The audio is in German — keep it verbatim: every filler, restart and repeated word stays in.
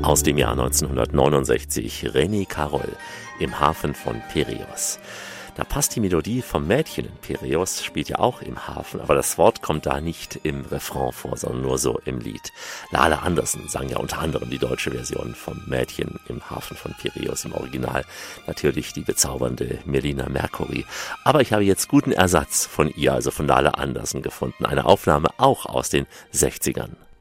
Aus dem Jahr neunzehnhundertneunundsechzig, René Carol im Hafen von Piräus. Da passt die Melodie vom Mädchen in Piräus, spielt ja auch im Hafen, aber das Wort kommt da nicht im Refrain vor, sondern nur so im Lied. Lale Andersen sang ja unter anderem die deutsche Version vom Mädchen im Hafen von Piräus, im Original natürlich die bezaubernde Melina Mercury. Aber ich habe jetzt guten Ersatz von ihr, also von Lale Andersen gefunden, eine Aufnahme auch aus den sechzigern.